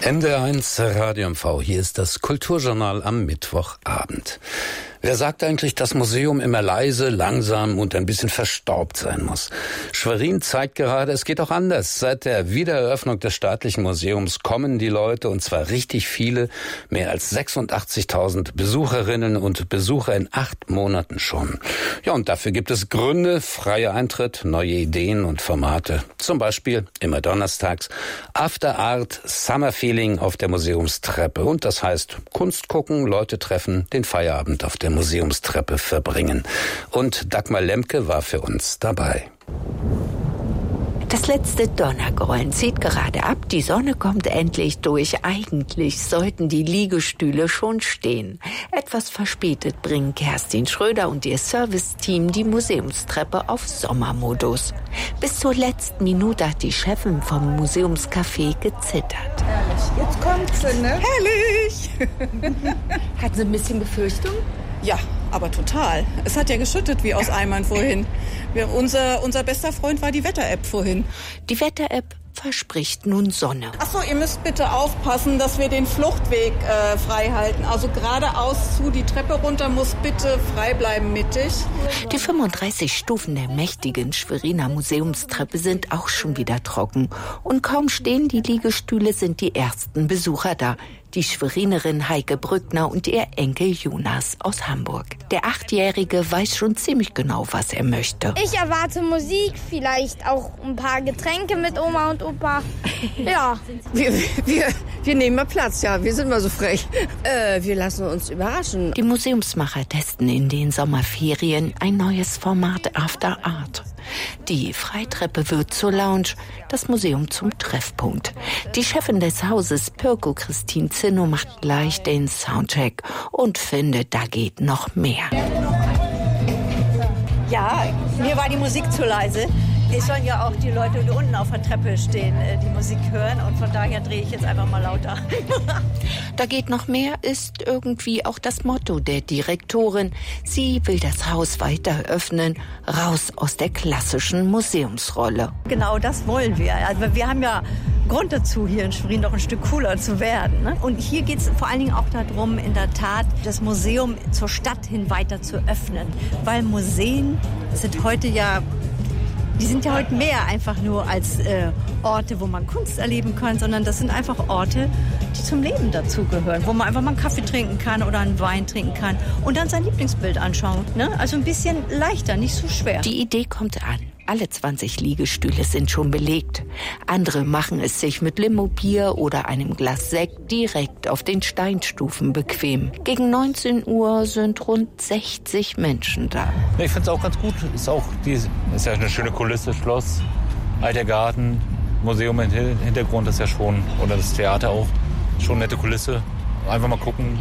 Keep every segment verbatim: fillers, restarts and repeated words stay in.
N D R eins Radio M V, hier ist das Kulturjournal am Mittwochabend. Wer sagt eigentlich, dass Museum immer leise, langsam und ein bisschen verstaubt sein muss? Schwerin zeigt gerade, es geht auch anders. Seit der Wiedereröffnung des staatlichen Museums kommen die Leute, und zwar richtig viele, mehr als sechsundachtzigtausend Besucherinnen und Besucher in acht Monaten schon. Ja, und dafür gibt es Gründe, freier Eintritt, neue Ideen und Formate. Zum Beispiel immer donnerstags After Art Summer Feeling auf der Museumstreppe. Und das heißt Kunst gucken, Leute treffen, den Feierabend auf der Museumstreppe verbringen. Und Dagmar Lemke war für uns dabei. Das letzte Donnergrollen zieht gerade ab, die Sonne kommt endlich durch. Eigentlich sollten die Liegestühle schon stehen. Etwas verspätet bringen Kerstin Schröder und ihr Serviceteam die Museumstreppe auf Sommermodus. Bis zur letzten Minute hat die Chefin vom Museumscafé gezittert. Herrlich, jetzt kommt sie, ne? Herrlich! Hatten Sie ein bisschen Befürchtung? Ja, aber total. Es hat ja geschüttet wie aus Eimern vorhin. Wir, unser, unser bester Freund war die Wetter-App vorhin. Die Wetter-App verspricht nun Sonne. Ach so, ihr müsst bitte aufpassen, dass wir den Fluchtweg äh, frei halten. Also geradeaus zu, die Treppe runter muss bitte frei bleiben mittig. Die fünfunddreißig Stufen der mächtigen Schweriner Museumstreppe sind auch schon wieder trocken. Und kaum stehen die Liegestühle, sind die ersten Besucher da. Die Schwerinerin Heike Brückner und ihr Enkel Jonas aus Hamburg. Der Achtjährige weiß schon ziemlich genau, was er möchte. Ich erwarte Musik, vielleicht auch ein paar Getränke mit Oma und Opa. Ja. Wir, wir, wir nehmen mal Platz, ja, wir sind mal so frech. Äh, wir lassen uns überraschen. Die Museumsmacher testen in den Sommerferien ein neues Format After Art. Die Freitreppe wird zur Lounge, das Museum zum Treffpunkt. Die Chefin des Hauses, Pirko Christine Zinno, macht gleich den Soundcheck und findet, da geht noch mehr. Ja, mir war die Musik zu leise. Es sollen ja auch die Leute, die unten auf der Treppe stehen, die Musik hören. Und von daher drehe ich jetzt einfach mal lauter. Da geht noch mehr ist irgendwie auch das Motto der Direktorin. Sie will das Haus weiter öffnen, raus aus der klassischen Museumsrolle. Genau das wollen wir. Also wir haben ja Grund dazu, hier in Schwerin noch ein Stück cooler zu werden. Ne? Und hier geht es vor allen Dingen auch darum, in der Tat, das Museum zur Stadt hin weiter zu öffnen. Weil Museen sind heute ja... Die sind ja heute mehr einfach nur als äh, Orte, wo man Kunst erleben kann, sondern das sind einfach Orte, die zum Leben dazugehören, wo man einfach mal einen Kaffee trinken kann oder einen Wein trinken kann und dann sein Lieblingsbild anschauen. Ne? Also ein bisschen leichter, nicht so schwer. Die Idee kommt an. Alle zwanzig Liegestühle sind schon belegt. Andere machen es sich mit Limo-Bier oder einem Glas Sekt direkt auf den Steinstufen bequem. Gegen neunzehn Uhr sind rund sechzig Menschen da. Ich finde es auch ganz gut. Ist auch die, ist ja eine schöne Kulisse, Schloss, alter Garten, Museum im Hintergrund ist ja schon, oder das Theater auch, schon nette Kulisse. Einfach mal gucken,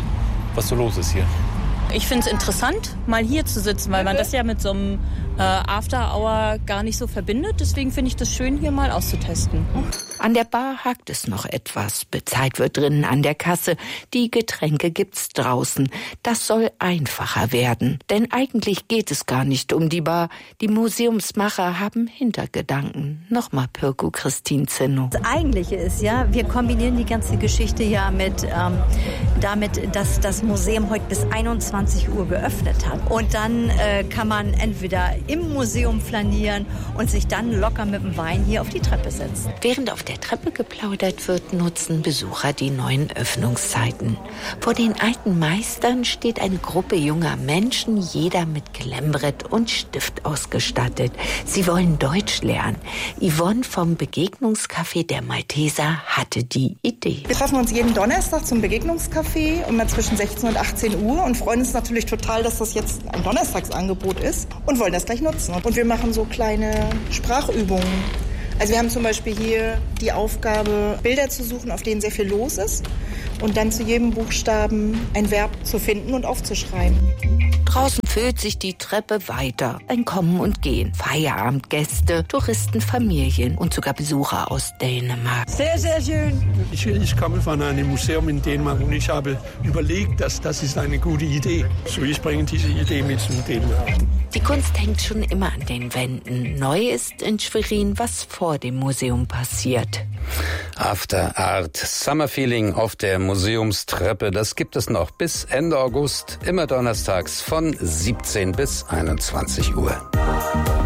was so los ist hier. Ich finde es interessant, mal hier zu sitzen, weil man das ja mit so einem äh, After-Hour gar nicht so verbindet. Deswegen finde ich das schön, hier mal auszutesten. An der Bar hakt es noch etwas. Bezahlt wird drinnen an der Kasse. Die Getränke gibt's draußen. Das soll einfacher werden. Denn eigentlich geht es gar nicht um die Bar. Die Museumsmacher haben Hintergedanken. Nochmal Pirko Christine Zinno. Das Eigentliche ist ja, wir kombinieren die ganze Geschichte ja mit ähm, damit, dass das Museum heute bis einundzwanzig Uhr geöffnet hat. Und dann äh, kann man entweder im Museum flanieren und sich dann locker mit dem Wein hier auf die Treppe setzen. Während auf der Treppe geplaudert wird, nutzen Besucher die neuen Öffnungszeiten. Vor den alten Meistern steht eine Gruppe junger Menschen, jeder mit Klemmbrett und Stift ausgestattet. Sie wollen Deutsch lernen. Yvonne vom Begegnungscafé der Malteser hatte die Idee. Wir treffen uns jeden Donnerstag zum Begegnungscafé immer zwischen sechzehn und achtzehn Uhr und freuen uns natürlich total, dass das jetzt ein Donnerstagsangebot ist und wollen das gleich nutzen. Und wir machen so kleine Sprachübungen. Also wir haben zum Beispiel hier die Aufgabe, Bilder zu suchen, auf denen sehr viel los ist und dann zu jedem Buchstaben ein Verb zu finden und aufzuschreiben. Draußen füllt sich die Treppe weiter. Ein Kommen und Gehen, Feierabendgäste, Touristen, Familien und sogar Besucher aus Dänemark. Sehr, sehr schön. Ich, ich komme von einem Museum in Dänemark und ich habe überlegt, dass das ist eine gute Idee. So, ich bringe diese Idee mit zu Dänemark. Die Kunst hängt schon immer an den Wänden. Neu ist in Schwerin, was vor dem Museum passiert. After Art Summer Feeling auf der Museumstreppe, das gibt es noch bis Ende August, immer donnerstags von siebzehn bis einundzwanzig Uhr.